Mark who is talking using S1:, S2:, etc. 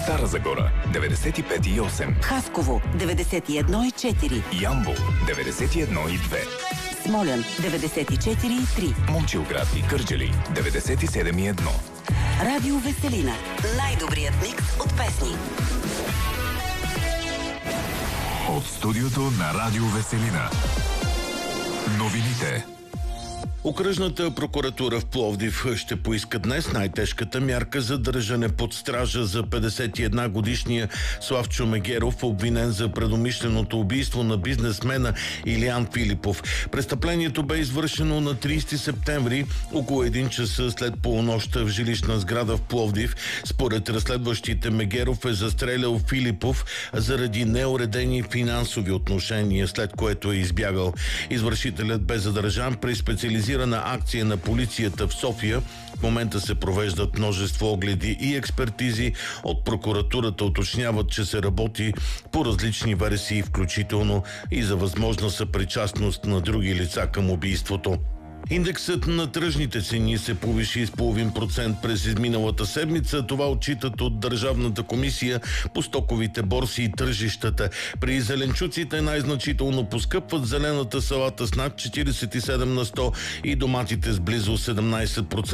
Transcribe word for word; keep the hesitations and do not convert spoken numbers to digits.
S1: Стара Загора деветдесет и пет и осем,
S2: Хасково деветдесет и едно и четири,
S1: Ямбол деветдесет и едно и две,
S2: Смолян деветдесет и четири и три,
S1: Момчилград и Кърджали деветдесет и седем и едно.
S2: Радио Веселина. Най-добрият микс от песни.
S1: От студиото на Радио Веселина. Новините.
S3: Окръжната прокуратура в Пловдив ще поиска днес най-тежката мярка за държане под стража за петдесет и една годишния Славчо Мегеров, обвинен за предумишленото убийство на бизнесмена Илиян Филипов. Престъплението бе извършено на тридесети септември, около един часа след полунощта в жилищна сграда в Пловдив. Според разследващите, Мегеров е застрелял Филипов заради неуредени финансови отношения, след което е избягал. Извършителят бе задържан при специализирана акция на полицията в София. В момента се провеждат множество огледи и експертизи. От прокуратурата уточняват, че се работи по различни версии, включително и за възможна съпричастност на други лица към убийството. Индексът на тръжните цени се повиши с половин процент през изминалата седмица. Това отчитат от Държавната комисия по стоковите борси и тържищата. При зеленчуците най-значително поскъпват зелената салата с над четиридесет и седем на сто и доматите с близо седемнадесет процента.